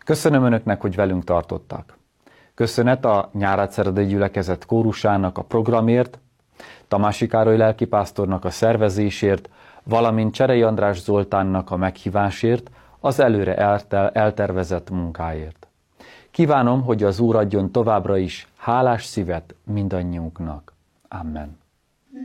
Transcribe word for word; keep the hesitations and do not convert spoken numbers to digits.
Köszönöm Önöknek, hogy velünk tartottak. Köszönet a Nyárádszeredai Gyülekezet kórusának a programért, Tamási Károly lelkipásztornak a szervezésért, valamint Cserei András Zoltánnak a meghívásért, az előre eltel- eltervezett munkáért. Kívánom, hogy az Úr adjon továbbra is hálás szívet mindannyiunknak. Amen.